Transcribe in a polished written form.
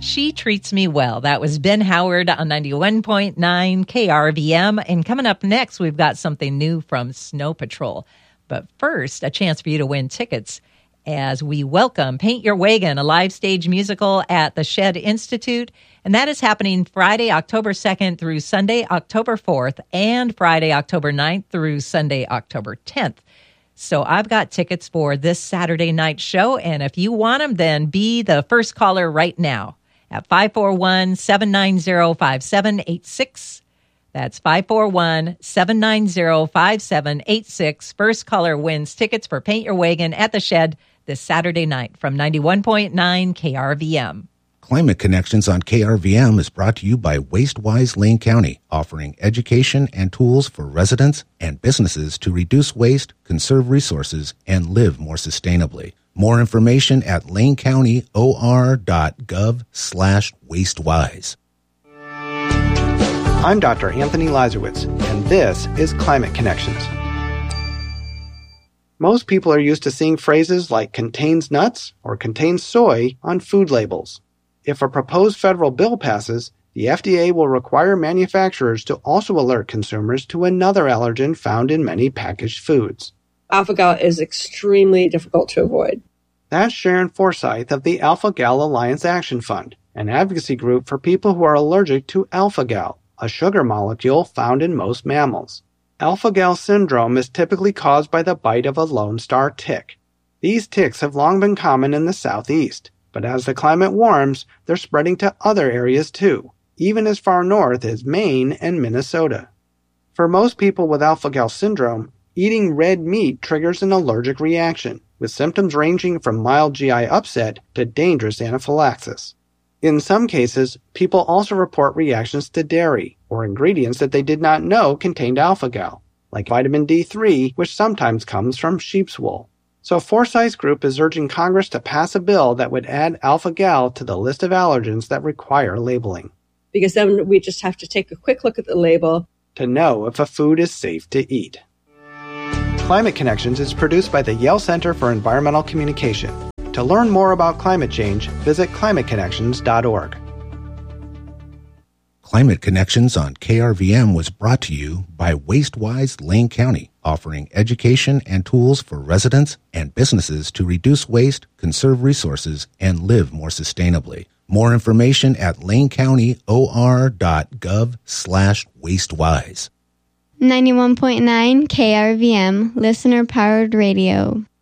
She Treats Me Well. That was Ben Howard on 91.9 KRVM. And coming up next, we've got something new from Snow Patrol. But first, a chance for you to win tickets as we welcome Paint Your Wagon, a live stage musical at the Shed Institute. And that is happening Friday, October 2nd through Sunday, October 4th, and Friday, October 9th through Sunday, October 10th. So I've got tickets for this Saturday night show. And if you want them, then be the first caller right now at 541-790-5786. That's 541-790-5786. First caller wins tickets for Paint Your Wagon at the Shed this Saturday night from 91.9 KRVM. Climate Connections on KRVM is brought to you by WasteWise Lane County, offering education and tools for residents and businesses to reduce waste, conserve resources, and live more sustainably. More information at lanecountyor.gov/wastewise. I'm Dr. Anthony Lazarowitz, and this is Climate Connections. Most people are used to seeing phrases like contains nuts or contains soy on food labels. If a proposed federal bill passes, the FDA will require manufacturers to also alert consumers to another allergen found in many packaged foods. Alpha-Gal is extremely difficult to avoid. That's Sharon Forsyth of the Alpha-Gal Alliance Action Fund, an advocacy group for people who are allergic to alpha-gal, a sugar molecule found in most mammals. Alpha-Gal syndrome is typically caused by the bite of a Lone Star tick. These ticks have long been common in the southeast, but as the climate warms, they're spreading to other areas too, even as far north as Maine and Minnesota. For most people with alpha-gal syndrome, eating red meat triggers an allergic reaction, with symptoms ranging from mild GI upset to dangerous anaphylaxis. In some cases, people also report reactions to dairy or ingredients that they did not know contained alpha-gal, like vitamin D3, which sometimes comes from sheep's wool. So Forsyth's group is urging Congress to pass a bill that would add alpha-gal to the list of allergens that require labeling. Because then we just have to take a quick look at the label to know if a food is safe to eat. Climate Connections is produced by the Yale Center for Environmental Communication. To learn more about climate change, visit climateconnections.org. Climate Connections on KRVM was brought to you by WasteWise Lane County, offering education and tools for residents and businesses to reduce waste, conserve resources, and live more sustainably. More information at lanecountyor.gov/wastewise. 91.9 KRVM, listener-powered radio.